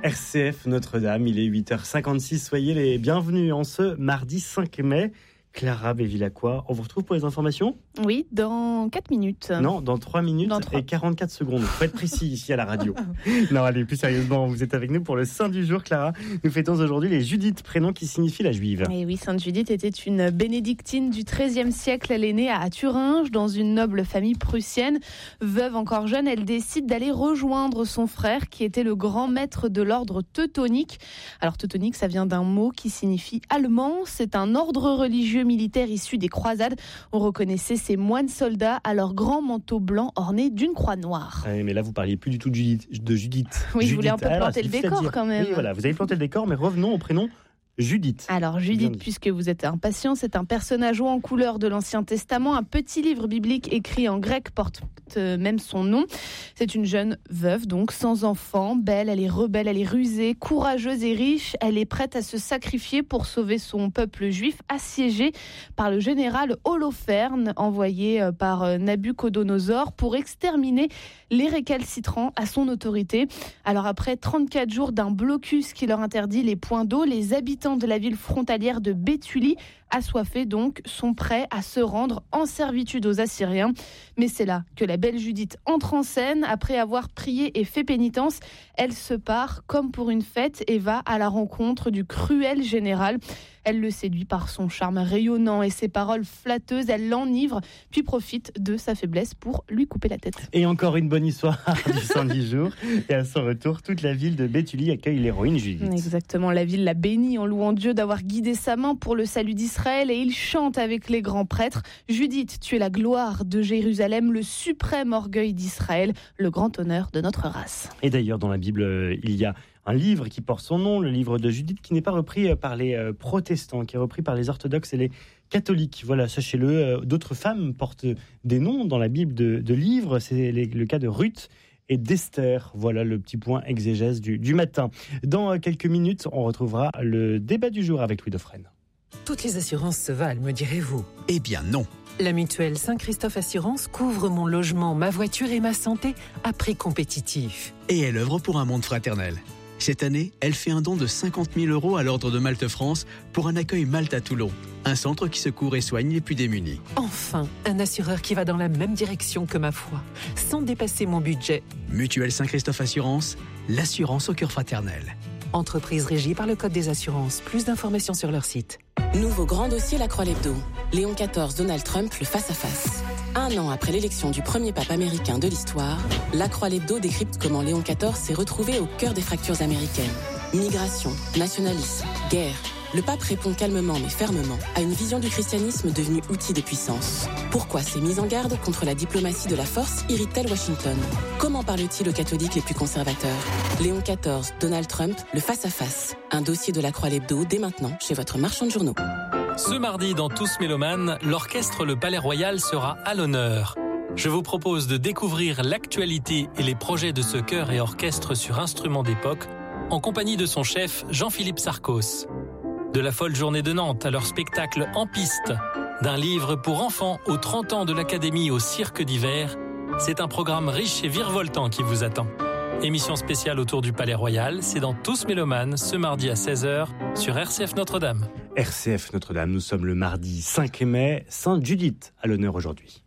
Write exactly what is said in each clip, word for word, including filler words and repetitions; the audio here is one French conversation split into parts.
R C F Notre-Dame, il est huit heures cinquante-six, soyez les bienvenus en ce mardi cinq mai. Clara Bevilacqua, on vous retrouve pour les informations ? Oui, dans quatre minutes. Non, dans trois minutes dans trois... et quarante-quatre secondes. Il faut être précis ici à la radio. Non, allez, plus sérieusement, vous êtes avec nous pour le Saint du jour, Clara. Nous fêtons aujourd'hui les Judith, prénom qui signifie la juive. Et oui, Sainte Judith était une bénédictine du treizième siècle. Elle est née à Thuringe, dans une noble famille prussienne. Veuve encore jeune, elle décide d'aller rejoindre son frère, qui était le grand maître de l'ordre teutonique. Alors, teutonique, ça vient d'un mot qui signifie allemand. C'est un ordre religieux militaires issus des croisades. On reconnaissait ces moines soldats à leur grand manteau blanc orné d'une croix noire. Ah oui, mais là, vous parliez plus du tout de Judith. De Judith. Oui, Judith. je voulais un peu ah, planter là, le décor quand même. Oui, voilà, vous avez planté le décor, mais revenons au prénom Judith. Alors Judith, puisque vous êtes impatient, c'est un personnage haut en couleur de l'Ancien Testament. Un petit livre biblique écrit en grec porte même son nom. C'est une jeune veuve, donc sans enfant, belle, elle est rebelle, elle est rusée, courageuse et riche. Elle est prête à se sacrifier pour sauver son peuple juif assiégé par le général Holoferne, envoyé par Nabuchodonosor pour exterminer les récalcitrants à son autorité. Alors après trente-quatre jours d'un blocus qui leur interdit les points d'eau, les habitants de la ville frontalière de Béthulie, assoiffés donc, sont prêts à se rendre en servitude aux Assyriens. Mais c'est là que la belle Judith entre en scène. Après avoir prié et fait pénitence, elle se part comme pour une fête et va à la rencontre du cruel général. Elle le séduit par son charme rayonnant et ses paroles flatteuses. Elle l'enivre, puis profite de sa faiblesse pour lui couper la tête. Et encore une bonne histoire du cent dix jours. Et à son retour, toute la ville de Béthulie accueille l'héroïne Judith. Exactement, la ville l'a bénie en louant Dieu d'avoir guidé sa main pour le salut d'Israël. Et il chante avec les grands prêtres. Judith, tu es la gloire de Jérusalem, le suprême orgueil d'Israël, le grand honneur de notre race. Et d'ailleurs, dans la Bible, il y a un livre qui porte son nom, le livre de Judith, qui n'est pas repris par les protestants, qui est repris par les orthodoxes et les catholiques. Voilà, sachez-le, d'autres femmes portent des noms dans la Bible de, de livres. C'est les, le cas de Ruth et d'Esther. Voilà le petit point exégèse du, du matin. Dans quelques minutes, on retrouvera le débat du jour avec Louis Dauphren. Toutes les assurances se valent, me direz-vous ? Eh bien non. La mutuelle Saint-Christophe Assurance couvre mon logement, ma voiture et ma santé à prix compétitif. Et elle œuvre pour un monde fraternel. Cette année, elle fait un don de cinquante mille euros à l'Ordre de Malte France pour un accueil Malte à Toulon, un centre qui secourt et soigne les plus démunis. Enfin, un assureur qui va dans la même direction que ma foi, sans dépasser mon budget. Mutuelle Saint-Christophe Assurance, l'assurance au cœur fraternel. Entreprise régie par le Code des assurances. Plus d'informations sur leur site. Nouveau grand dossier La Croix-Lebdo. Léon quatorze, Donald Trump, le face-à-face. Un an après l'élection du premier pape américain de l'histoire, La Croix-Lebdo décrypte comment Léon quatorze s'est retrouvé au cœur des fractures américaines. Migration, nationalisme, guerre. Le pape répond calmement mais fermement à une vision du christianisme devenue outil de puissance. Pourquoi ces mises en garde contre la diplomatie de la force irritent-elles Washington ? Comment parle-t-il aux catholiques les plus conservateurs ? Léon quatorze, Donald Trump, le face-à-face. Un dossier de La Croix-Lebdo dès maintenant chez votre marchand de journaux. Ce mardi, dans Tous Mélomanes, l'orchestre Le Palais Royal sera à l'honneur. Je vous propose de découvrir l'actualité et les projets de ce chœur et orchestre sur instruments d'époque en compagnie de son chef Jean-Philippe Sarcos. De la folle journée de Nantes à leur spectacle En piste, d'un livre pour enfants aux trente ans de l'Académie au cirque d'hiver, c'est un programme riche et virevoltant qui vous attend. Émission spéciale autour du Palais Royal, c'est dans Tous Mélomanes, ce mardi à seize heures sur R C F Notre-Dame. R C F Notre-Dame, nous sommes le mardi cinq mai, Sainte Judith à l'honneur aujourd'hui.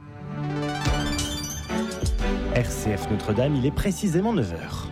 R C F Notre-Dame, il est précisément neuf heures.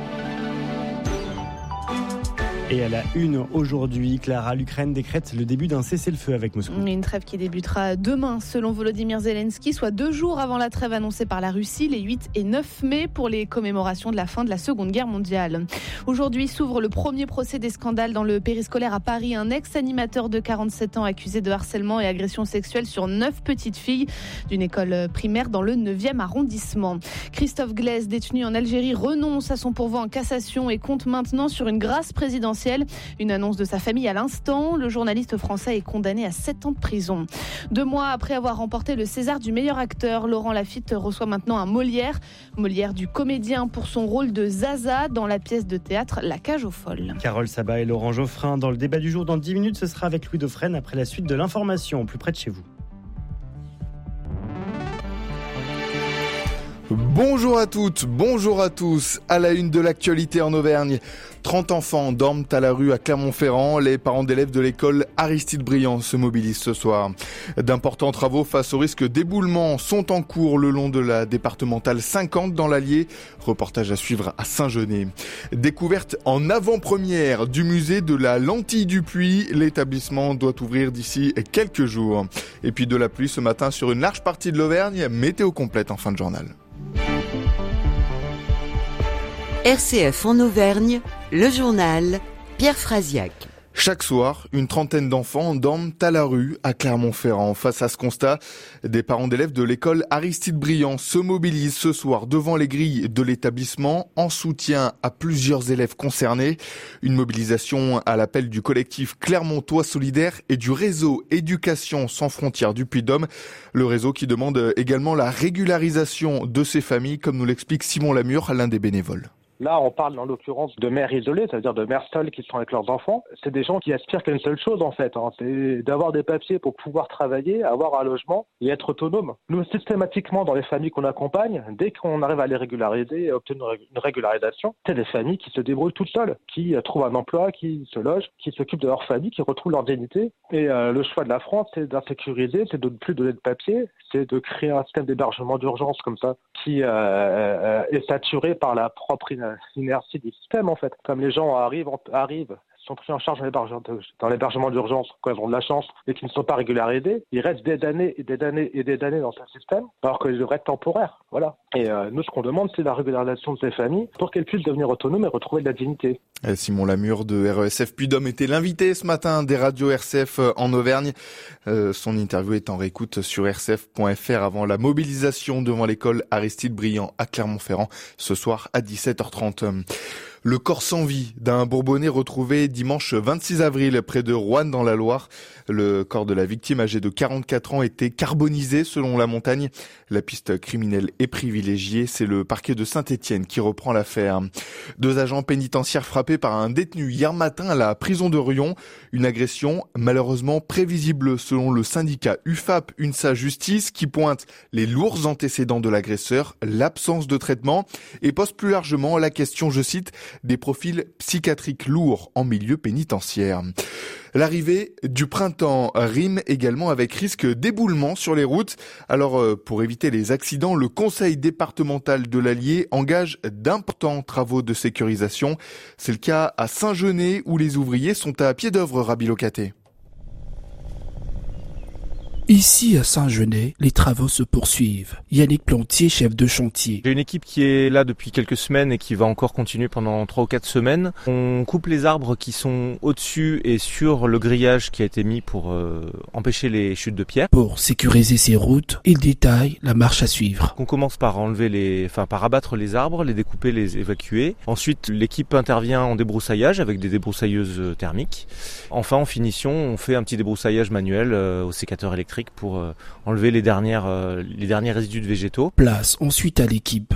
Et à la une aujourd'hui, Clara, l'Ukraine décrète le début d'un cessez-le-feu avec Moscou. Une trêve qui débutera demain, selon Volodymyr Zelensky, soit deux jours avant la trêve annoncée par la Russie, les huit et neuf mai, pour les commémorations de la fin de la Seconde Guerre mondiale. Aujourd'hui s'ouvre le premier procès des scandales dans le périscolaire à Paris. Un ex-animateur de quarante-sept ans accusé de harcèlement et agression sexuelle sur neuf petites filles d'une école primaire dans le neuvième arrondissement. Christophe Glaise, détenu en Algérie, renonce à son pourvoi en cassation et compte maintenant sur une grâce présidentielle. Une annonce de sa famille à l'instant. Le journaliste français est condamné à sept ans de prison. Deux mois après avoir remporté le César du meilleur acteur, Laurent Lafitte reçoit maintenant un Molière. Molière du comédien pour son rôle de Zaza dans la pièce de théâtre La Cage aux Folles. Carole Sabat et Laurent Geoffrin dans le débat du jour. Dans dix minutes, ce sera avec Louis Dauphren après la suite de l'information, plus près de chez vous. Bonjour à toutes, bonjour à tous. À la une de l'actualité en Auvergne, trente enfants dorment à la rue à Clermont-Ferrand. Les parents d'élèves de l'école Aristide Briand se mobilisent ce soir. D'importants travaux face au risque d'éboulement sont en cours le long de la départementale cinquante dans l'Allier. Reportage à suivre à Saint-Genès. Découverte en avant-première du musée de la Lentille du Puy. L'établissement doit ouvrir d'ici quelques jours. Et puis de la pluie ce matin sur une large partie de l'Auvergne. Météo complète en fin de journal. R C F en Auvergne, le journal Pierre Frasiac. Chaque soir, une trentaine d'enfants dorment à la rue à Clermont-Ferrand. Face à ce constat, des parents d'élèves de l'école Aristide Briand se mobilisent ce soir devant les grilles de l'établissement en soutien à plusieurs élèves concernés. Une mobilisation à l'appel du collectif Clermontois Solidaire et du réseau Éducation sans frontières du Puy-de-Dôme. Le réseau qui demande également la régularisation de ces familles, comme nous l'explique Simon Lamure, l'un des bénévoles. Là, on parle en l'occurrence de mères isolées, c'est-à-dire de mères seules qui sont avec leurs enfants. C'est des gens qui aspirent qu'à une seule chose, en fait, hein, c'est d'avoir des papiers pour pouvoir travailler, avoir un logement et être autonome. Nous, systématiquement, dans les familles qu'on accompagne, dès qu'on arrive à les régulariser et obtenir une régularisation, c'est des familles qui se débrouillent toutes seules, qui trouvent un emploi, qui se logent, qui s'occupent de leur famille, qui retrouvent leur dignité. Et euh, le choix de la France, c'est d'insécuriser, c'est de ne plus donner de papiers, c'est de créer un système d'hébergement d'urgence comme ça, qui euh, est saturé par la propre inertie du système, en fait. Comme les gens arrivent, arrivent sont pris en charge dans l'hébergement, dans l'hébergement d'urgence quand ils ont de la chance et qui ne sont pas régularisés, ils restent des années et des années et des années dans ce système, alors qu'ils devraient être temporaires. Voilà. Et euh, nous, ce qu'on demande, c'est la régularisation de ces familles pour qu'elles puissent devenir autonomes et retrouver de la dignité. Simon Lamure de R E S F Puy-de-Dôme était l'invité ce matin des radios R C F en Auvergne. Euh, son interview est en réécoute sur r c f point f r avant la mobilisation devant l'école Aristide Briand à Clermont-Ferrand ce soir à dix-sept heures trente. Le corps sans vie d'un Bourbonnais retrouvé dimanche vingt-six avril près de Roanne dans la Loire. Le corps de la victime âgée de quarante-quatre ans était carbonisé selon la montagne. La piste criminelle est privilégiée. C'est le parquet de Saint-Étienne qui reprend l'affaire. Deux agents pénitentiaires frappés par un détenu hier matin à la prison de Riom. Une agression malheureusement prévisible selon le syndicat U F A P U N S A Justice qui pointe les lourds antécédents de l'agresseur, l'absence de traitement et pose plus largement la question, je cite, des profils psychiatriques lourds en milieu pénitentiaire. L'arrivée du printemps rime également avec risque d'éboulement sur les routes. Alors, pour éviter les accidents, le conseil départemental de l'Allier engage d'importants travaux de sécurisation. C'est le cas à Saint-Genès où les ouvriers sont à pied d'œuvre, Rabi Locaté. Ici, à Saint-Genès, les travaux se poursuivent. Yannick Plantier, chef de chantier. J'ai une équipe qui est là depuis quelques semaines et qui va encore continuer pendant trois ou quatre semaines. On coupe les arbres qui sont au-dessus et sur le grillage qui a été mis pour euh, empêcher les chutes de pierre. Pour sécuriser ces routes, il détaille la marche à suivre. On commence par enlever les, enfin par abattre les arbres, les découper, les évacuer. Ensuite, l'équipe intervient en débroussaillage avec des débroussailleuses thermiques. Enfin, en finition, on fait un petit débroussaillage manuel euh, au sécateur électrique pour euh, enlever les dernières euh, les derniers résidus de végétaux. Place ensuite à l'équipe.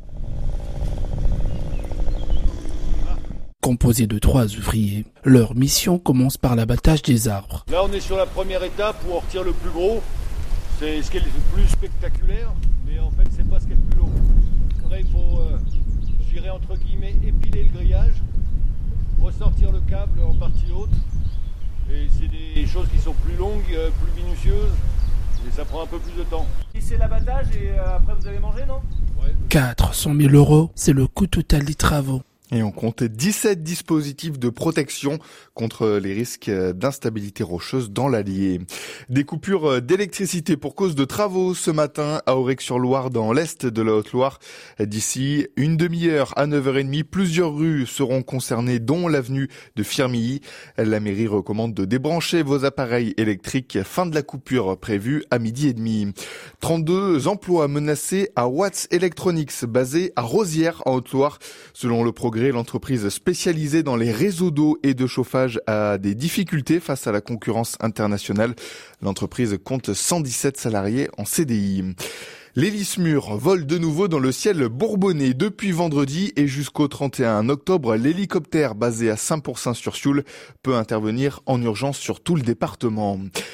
Composée de trois ouvriers, leur mission commence par l'abattage des arbres. Là, on est sur la première étape où on retire le plus gros. C'est ce qui est le plus spectaculaire, mais en fait, c'est pas ce qui est le plus long. Après, il faut, euh, je dirais entre guillemets, épiler le grillage, ressortir le câble en partie haute. Et c'est des choses qui sont plus longues, plus minutieuses, et ça prend un peu plus de temps. C'est l'abattage et euh, après vous allez manger, non ? Ouais. quatre cent mille euros, c'est le coût total des travaux. Et on compte dix-sept dispositifs de protection contre les risques d'instabilité rocheuse dans l'Allier. Des coupures d'électricité pour cause de travaux ce matin à Aurec-sur-Loire dans l'est de la Haute-Loire. D'ici une demi-heure à neuf heures trente, plusieurs rues seront concernées, dont l'avenue de Firmilly. La mairie recommande de débrancher vos appareils électriques. Fin de la coupure prévue à midi et demi. trente-deux emplois menacés à Watts Electronics, basé à Rosières en Haute-Loire. Selon le progrès, l'entreprise spécialisée dans les réseaux d'eau et de chauffage a des difficultés face à la concurrence internationale. L'entreprise compte cent dix-sept salariés en C D I. L'hélice Mur vole de nouveau dans le ciel bourbonnais depuis vendredi et jusqu'au trente et un octobre. L'hélicoptère basé à Saint-Pourçain-sur-Sioule peut intervenir en urgence sur tout le département.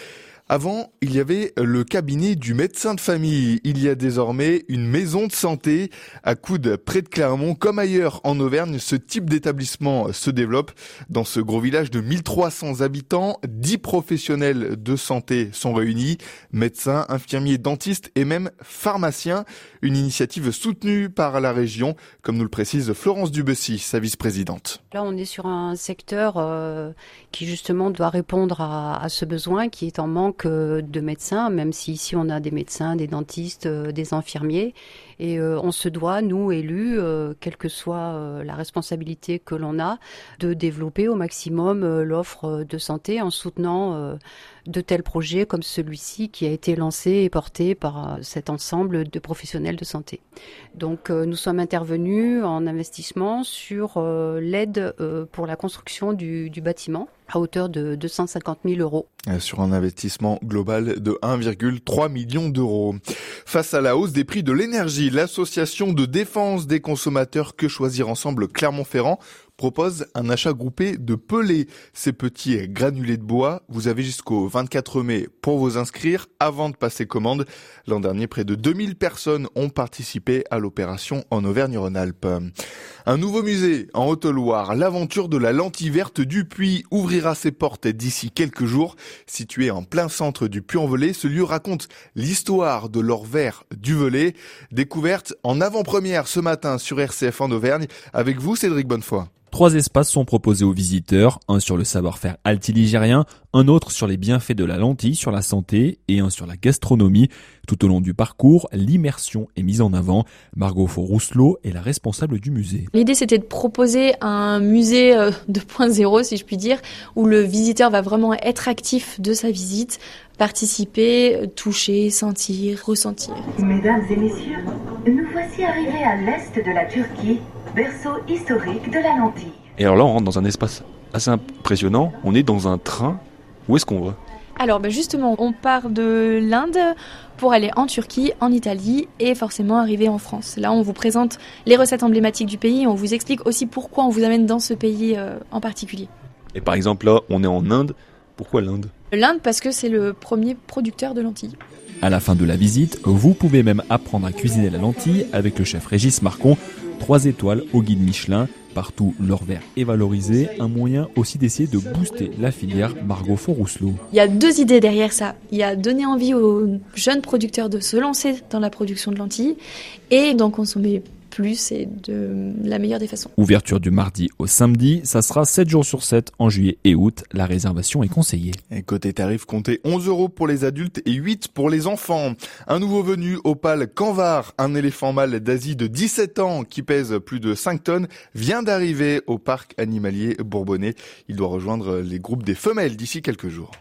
Avant, il y avait le cabinet du médecin de famille. Il y a désormais une maison de santé à Coudes, près de Clermont. Comme ailleurs en Auvergne, ce type d'établissement se développe. Dans ce gros village de mille trois cents habitants, dix professionnels de santé sont réunis. Médecins, infirmiers, dentistes et même pharmaciens. Une initiative soutenue par la région, comme nous le précise Florence Dubessy, sa vice-présidente. Là, on est sur un secteur euh, qui justement doit répondre à, à ce besoin, qui est en manque euh, de médecins, même si ici on a des médecins, des dentistes, euh, des infirmiers. Et euh, on se doit, nous, élus, euh, quelle que soit euh, la responsabilité que l'on a, de développer au maximum euh, l'offre de santé en soutenant euh, de tels projets comme celui-ci qui a été lancé et porté par euh, cet ensemble de professionnels de santé. Donc euh, nous sommes intervenus en investissement sur euh, l'aide euh, pour la construction du, du bâtiment à hauteur de deux cent cinquante mille euros. Sur un investissement global de un virgule trois million d'euros. Face à la hausse des prix de l'énergie, l'association de défense des consommateurs Que Choisir Ensemble Clermont-Ferrand propose un achat groupé de pelés. Ces petits granulés de bois, vous avez jusqu'au vingt-quatre mai pour vous inscrire avant de passer commande. L'an dernier, près de deux mille personnes ont participé à l'opération en Auvergne-Rhône-Alpes. Un nouveau musée en Haute-Loire, l'aventure de la lentille verte du Puy, ouvrira ses portes d'ici quelques jours. Situé en plein centre du Puy-en-Velay, ce lieu raconte l'histoire de l'or vert du Velay. Découverte en avant-première ce matin sur R C F en Auvergne. Avec vous, Cédric Bonnefoy. Trois espaces sont proposés aux visiteurs, un sur le savoir-faire altiligérien, un autre sur les bienfaits de la lentille sur la santé et un sur la gastronomie. Tout au long du parcours, l'immersion est mise en avant. Margot Faure-Rousselot est la responsable du musée. L'idée, c'était de proposer un musée deux point zéro, si je puis dire, où le visiteur va vraiment être actif de sa visite, participer, toucher, sentir, ressentir. Mesdames et messieurs, nous voici arrivés à l'est de la Turquie, berceau historique de la lentille. Et alors là, on rentre dans un espace assez impressionnant. On est dans un train. Où est-ce qu'on va ? Alors ben justement, on part de l'Inde pour aller en Turquie, en Italie et forcément arriver en France. Là, on vous présente les recettes emblématiques du pays. On vous explique aussi pourquoi on vous amène dans ce pays euh, en particulier. Et par exemple, là, on est en Inde. Pourquoi l'Inde ? L'Inde parce que c'est le premier producteur de lentilles. À la fin de la visite, vous pouvez même apprendre à cuisiner la lentille avec le chef Régis Marcon. Trois étoiles au guide Michelin. Partout, l'or vert est valorisé. Un moyen aussi d'essayer de booster la filière. Margot Faure-Rousselot. Il y a deux idées derrière ça. Il y a donner envie aux jeunes producteurs de se lancer dans la production de lentilles et d'en consommer plus et de la meilleure des façons. Ouverture du mardi au samedi, ça sera sept jours sur sept en juillet et août. La réservation est conseillée. Et côté tarif, comptez onze euros pour les adultes et huit pour les enfants. Un nouveau venu, Opale Canvar, un éléphant mâle d'Asie de dix-sept ans qui pèse plus de cinq tonnes, vient d'arriver au parc animalier bourbonnais. Il doit rejoindre les groupes des femelles d'ici quelques jours.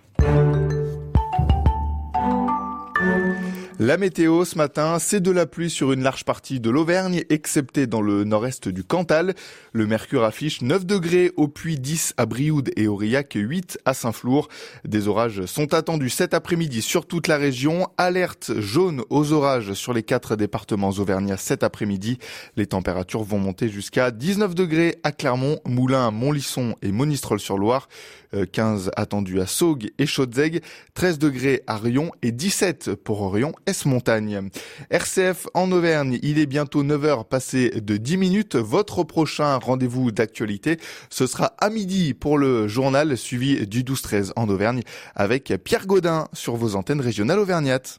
La météo ce matin, c'est de la pluie sur une large partie de l'Auvergne, excepté dans le nord-est du Cantal. Le mercure affiche neuf degrés au Puy, dix à Brioude et Aurillac, huit à Saint-Flour. Des orages sont attendus cet après-midi sur toute la région. Alerte jaune aux orages sur les quatre départements auvergnats cet après-midi. Les températures vont monter jusqu'à dix-neuf degrés à Clermont, Moulins, Montlisson et Monistrol-sur-Loire. quinze attendus à Saugues et Chaudzègue, treize degrés à Rion et dix-sept pour Orion Est-Montagne. R C F en Auvergne, il est bientôt neuf heures passées de dix minutes. Votre prochain rendez-vous d'actualité, ce sera à midi pour le journal suivi du douze treize en Auvergne avec Pierre Gaudin sur vos antennes régionales auvergnates.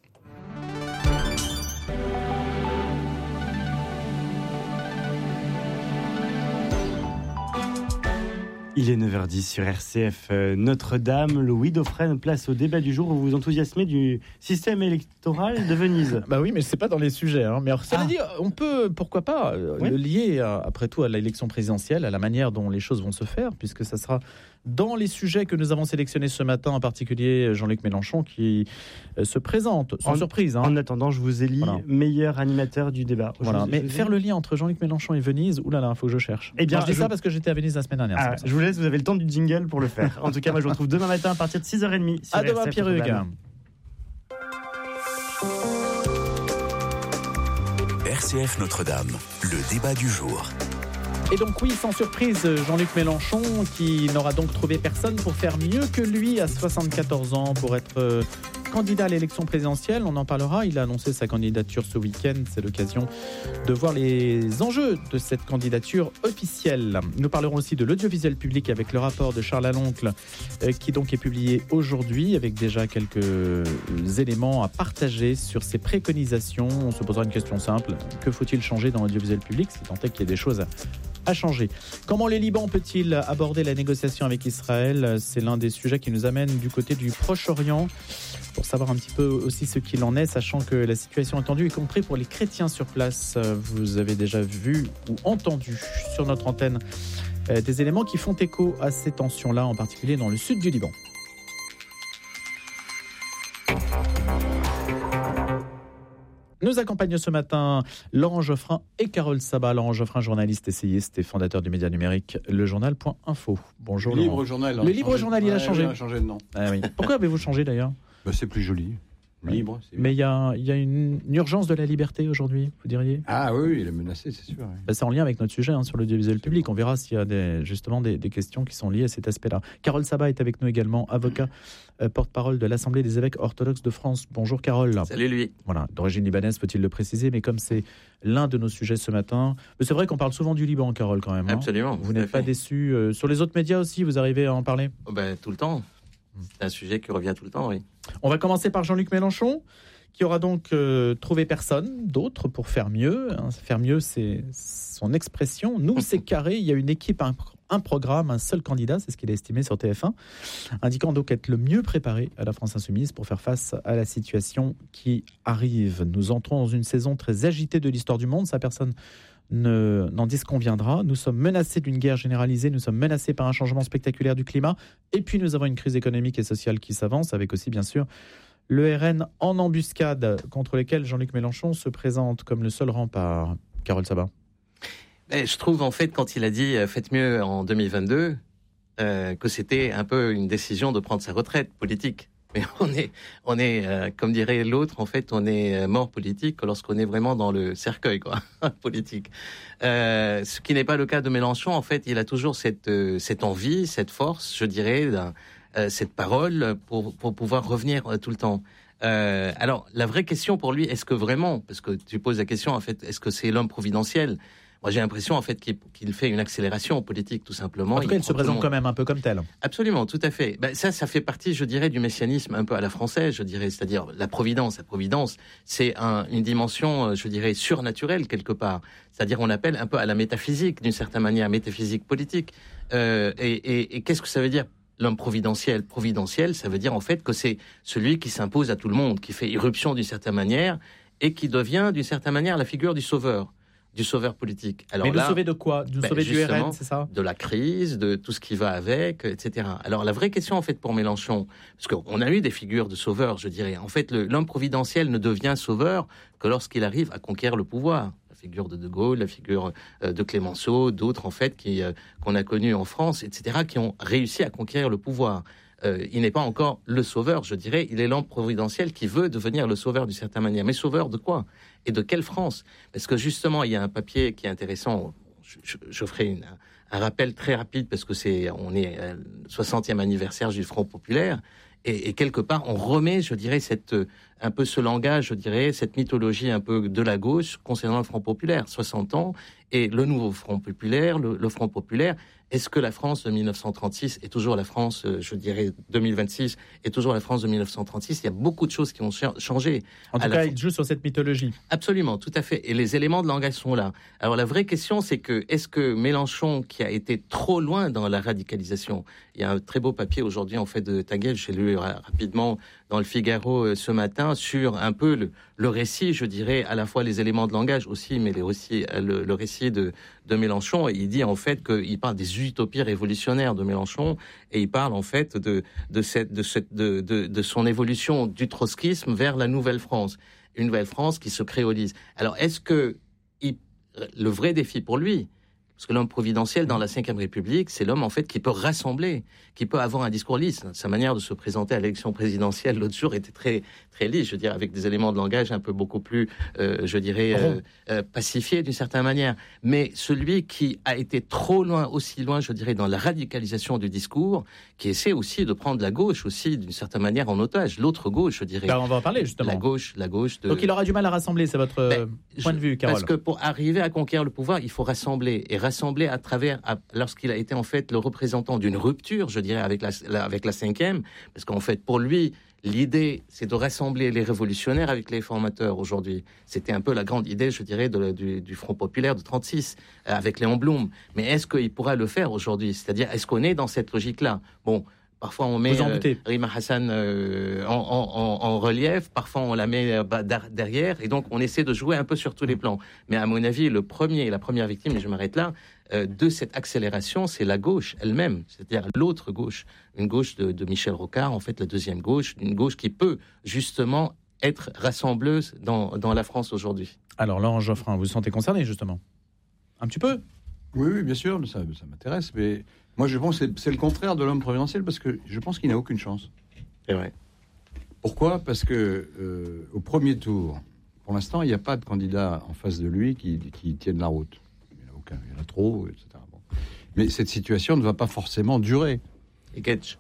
Il est neuf heures dix sur R C F euh, Notre-Dame. Louis Dauphren, place au débat du jour. Vous vous enthousiasmez du système électoral de Venise. Bah oui, mais c'est pas dans les sujets. Hein. Mais alors, cela Ah. dit, on peut, pourquoi pas, euh, Oui. le lier, euh, après tout, à l'élection présidentielle, à la manière dont les choses vont se faire, puisque ça sera dans les sujets que nous avons sélectionnés ce matin, en particulier Jean-Luc Mélenchon, qui euh, se présente, sans En- surprise. Hein. En attendant, je vous élis Voilà. meilleur animateur du débat. Voilà. Je vous- Mais je vous faire élis. le lien entre Jean-Luc Mélenchon et Venise, oulala, il faut que je cherche. Eh bien, Non, je dis je- ça parce que j'étais à Venise la semaine dernière. Ah, c'est pour ça. je vous laisse, vous avez le temps du jingle pour le faire. En tout cas, moi je vous retrouve demain matin à partir de six heures trente. Sur À demain, R C F Pierre-Hugues. Notre-Dame. R C F Notre-Dame, le débat du jour. Et donc oui, sans surprise, Jean-Luc Mélenchon qui n'aura donc trouvé personne pour faire mieux que lui à soixante-quatorze ans, pour être euh, candidat à l'élection présidentielle, on en parlera. Il a annoncé sa candidature ce week-end. C'est l'occasion de voir les enjeux de cette candidature officielle. Nous parlerons aussi de l'audiovisuel public avec le rapport de Charles Aloncle euh, qui donc est publié aujourd'hui avec déjà quelques éléments à partager sur ses préconisations. On se posera une question simple. Que faut-il changer dans l'audiovisuel public si tant est qu'il y ait des choses à a changé. Comment le Liban peut-il aborder la négociation avec Israël ? C'est l'un des sujets qui nous amène du côté du Proche-Orient pour savoir un petit peu aussi ce qu'il en est, sachant que la situation est tendue, y compris pour les chrétiens sur place. Vous avez déjà vu ou entendu sur notre antenne des éléments qui font écho à ces tensions-là, en particulier dans le sud du Liban. Nous accompagnent ce matin Laurent Geoffrin et Carole Sabat. Laurent Geoffrin, journaliste, essayiste et fondateur du média numérique Le Journal point info. Bonjour Le Laurent. Libre Journal. Le Libre Journal, il a ouais, changé. Il a changé de nom. Ah, oui. Pourquoi avez-vous changé d'ailleurs ? Bah, c'est plus joli. Libre. C'est Mais il y a, y a une, une urgence de la liberté aujourd'hui, vous diriez ? Ah oui, il est menacé, c'est sûr. Oui. Ben, c'est en lien avec notre sujet hein, sur l'audiovisuel public. On verra s'il y a des, justement des, des questions qui sont liées à cet aspect-là. Carole Sabat est avec nous également, avocat, euh, porte-parole de l'Assemblée des évêques orthodoxes de France. Bonjour Carole. Salut lui. Voilà, d'origine libanaise, faut-il le préciser, mais comme c'est l'un de nos sujets ce matin, mais c'est vrai qu'on parle souvent du Liban, Carole, quand même. Hein. Absolument. Vous n'êtes pas déçu. Euh, sur les autres médias aussi, vous arrivez à en parler ? Oh ben, tout le temps. C'est un sujet qui revient tout le temps, oui. On va commencer par Jean-Luc Mélenchon, qui aura donc euh, trouvé personne d'autre pour faire mieux. Hein. Faire mieux, c'est son expression. Nous, c'est carré. Il y a une équipe, un, un programme, un seul candidat, c'est ce qu'il a estimé sur T F un, indiquant donc être le mieux préparé à la France Insoumise pour faire face à la situation qui arrive. Nous entrons dans une saison très agitée de l'histoire du monde. Ça, personne ne, n'en disconviendra. Nous sommes menacés d'une guerre généralisée. Nous sommes menacés par un changement spectaculaire du climat. Et puis, nous avons une crise économique et sociale qui s'avance, avec aussi, bien sûr, le R N en embuscade, contre lesquels Jean-Luc Mélenchon se présente comme le seul rempart. Carole Sabat. Mais je trouve, en fait, quand il a dit euh, « faites mieux en deux mille vingt-deux euh, », que c'était un peu une décision de prendre sa retraite politique. Mais on est, on est euh, comme dirait l'autre, en fait, on est mort politique lorsqu'on est vraiment dans le cercueil, quoi, politique. Euh, ce qui n'est pas le cas de Mélenchon. En fait, il a toujours cette, euh, cette envie, cette force, je dirais, d'un Euh, cette parole pour, pour pouvoir revenir euh, tout le temps. Euh, alors, la vraie question pour lui, est-ce que vraiment, parce que tu poses la question, en fait, est-ce que c'est l'homme providentiel ? Moi, j'ai l'impression, en fait, qu'il, qu'il fait une accélération politique, tout simplement. En tout cas, il, il se présente quand même un peu comme tel. Absolument, tout à fait. Ben, ça, ça fait partie, je dirais, du messianisme un peu à la française, je dirais, c'est-à-dire la providence. La providence, c'est un, une dimension, je dirais, surnaturelle, quelque part. C'est-à-dire, on appelle un peu à la métaphysique, d'une certaine manière, métaphysique politique. Euh, et, et, et qu'est-ce que ça veut dire ? L'homme providentiel, providentiel, ça veut dire en fait que c'est celui qui s'impose à tout le monde, qui fait irruption d'une certaine manière et qui devient d'une certaine manière la figure du sauveur, du sauveur politique. Alors mais de là, sauver de quoi ? De ben sauver du R N, c'est ça ? De la crise, de tout ce qui va avec, et cetera. Alors la vraie question en fait pour Mélenchon, parce qu'on a eu des figures de sauveurs, je dirais. En fait, le, l'homme providentiel ne devient sauveur que lorsqu'il arrive à conquérir le pouvoir. La figure de De Gaulle, la figure de Clémenceau, d'autres en fait qui euh, qu'on a connus en France, et cetera, qui ont réussi à conquérir le pouvoir. Euh, il n'est pas encore le sauveur, je dirais. Il est l'homme providentiel qui veut devenir le sauveur d'une certaine manière. Mais sauveur de quoi ? Et de quelle France ? Parce que justement, il y a un papier qui est intéressant. Je, je, je ferai une, un rappel très rapide parce que c'est on est à le soixantième anniversaire du Front populaire. Et, et quelque part, on remet, je dirais, cette, un peu ce langage, je dirais, cette mythologie un peu de la gauche concernant le Front populaire. soixante ans, et le nouveau Front populaire, le, le Front populaire. Est-ce que la France de mille neuf cent trente-six est toujours la France, je dirais, deux mille vingt-six, est toujours la France de mille neuf cent trente-six ? Il y a beaucoup de choses qui ont changé. En tout cas, il joue sur cette mythologie. Absolument, tout à fait. Et les éléments de langage sont là. Alors la vraie question, c'est que, est-ce que Mélenchon, qui a été trop loin dans la radicalisation, il y a un très beau papier aujourd'hui, en fait, de Taguel, j'ai lu rapidement dans le Figaro ce matin, sur un peu le, le récit, je dirais, à la fois les éléments de langage aussi, mais les récits, le, le récit de, de Mélenchon. Et il dit, en fait, qu'il parle des utopies révolutionnaires de Mélenchon, et il parle, en fait, de, de, cette, de, cette, de, de, de son évolution du trotskisme vers la nouvelle France. Une nouvelle France qui se créolise. Alors, est-ce que il, le vrai défi pour lui, Parce que l'homme providentiel dans la cinquième République, c'est l'homme en fait qui peut rassembler, qui peut avoir un discours lisse. Sa manière de se présenter à l'élection présidentielle l'autre jour était très très lisse, je veux dire, avec des éléments de langage un peu beaucoup plus, euh, je dirais, euh, euh, pacifiés d'une certaine manière. Mais celui qui a été trop loin, aussi loin, je dirais, dans la radicalisation du discours, qui essaie aussi de prendre la gauche aussi d'une certaine manière en otage, l'autre gauche, je dirais. Ben, on va en parler justement. La gauche, la gauche. De... Donc il aura du mal à rassembler, c'est votre ben, point je, de vue, Carole. Parce que pour arriver à conquérir le pouvoir, il faut rassembler et rassembler à travers, à, lorsqu'il a été en fait le représentant d'une rupture, je dirais, avec la, la, avec la cinquième, parce qu'en fait, pour lui, l'idée, c'est de rassembler les révolutionnaires avec les formateurs aujourd'hui. C'était un peu la grande idée, je dirais, de, du, du Front populaire de trente-six, euh, avec Léon Blum. Mais est-ce qu'il pourra le faire aujourd'hui ? C'est-à-dire, est-ce qu'on est dans cette logique-là ? Bon, parfois on met euh, Rima Hassan euh, en, en, en relief, parfois on la met euh, derrière, et donc on essaie de jouer un peu sur tous les plans. Mais à mon avis, le premier, la première victime, et je m'arrête là, euh, de cette accélération, c'est la gauche elle-même, c'est-à-dire l'autre gauche, une gauche de, de Michel Rocard, en fait la deuxième gauche, une gauche qui peut justement être rassembleuse dans, dans la France aujourd'hui. Alors Laurent Geoffrin, vous vous sentez concerné justement ? Un petit peu ? Oui, oui, bien sûr, ça, ça m'intéresse, mais moi je pense que c'est, c'est le contraire de l'homme providentiel, parce que je pense qu'il n'a aucune chance. C'est vrai. Pourquoi ? Parce que euh, au premier tour, pour l'instant, il n'y a pas de candidat en face de lui qui, qui tienne la route. Il n'y en a aucun, il y en a trop, et cetera. Bon. Mais cette situation ne va pas forcément durer. Et Getch.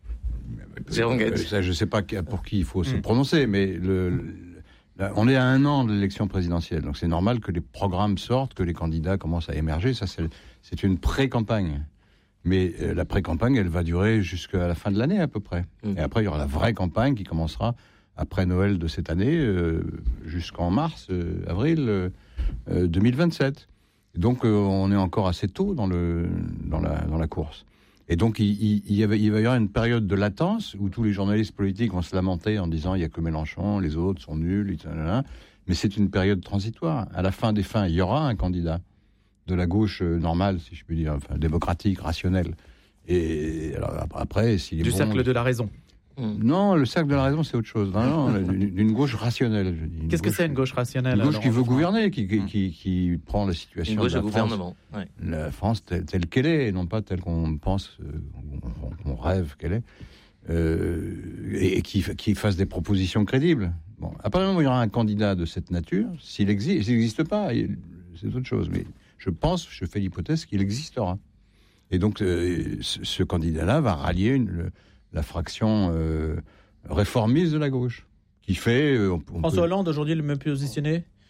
Euh, ça, je ne sais pas pour qui il faut mmh. se prononcer, mais le, le, là, on est à un an de l'élection présidentielle, donc c'est normal que les programmes sortent, que les candidats commencent à émerger. Ça, c'est, c'est une pré-campagne. Mais euh, la pré-campagne, elle va durer jusqu'à la fin de l'année à peu près. Mmh. Et après, il y aura la vraie campagne qui commencera après Noël de cette année, euh, jusqu'en mars, euh, avril euh, euh, deux mille vingt-sept. Donc, euh, on est encore assez tôt dans, le, dans, la, dans la course. Et donc, il, il, il, y avait, il va y avoir une période de latence où tous les journalistes politiques vont se lamenter en disant « il n'y a que Mélenchon, les autres sont nuls », et cetera. Mais c'est une période transitoire. À la fin des fins, il y aura un candidat de la gauche normale, si je puis dire, enfin, démocratique, rationnelle. Et alors, après, s'il est du bon, cercle de la raison. Non, le cercle de la raison, c'est autre chose. Non, non, d'une gauche rationnelle. Je dis. Qu'est-ce gauche, que c'est une gauche rationnelle ? Une gauche qui veut gouverner, qui, qui, qui, qui prend la situation une gauche de la de France, gouvernement. Ouais. La France telle, telle qu'elle est, et non pas telle qu'on pense, euh, qu'on rêve qu'elle est, euh, et, et qui, qui fasse des propositions crédibles. Bon, à partir du moment où il y aura un candidat de cette nature, s'il existe, s'il n'existe pas, c'est autre chose. Mais je pense, je fais l'hypothèse qu'il existera. Et donc, euh, ce, ce candidat-là va rallier une, le, la fraction euh, réformiste de la gauche, qui fait... Euh, on, on François peut... Hollande, aujourd'hui, le mieux positionné ?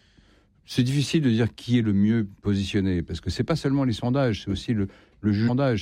C'est difficile de dire qui est le mieux positionné, parce que c'est pas seulement les sondages, c'est aussi le, le sondage.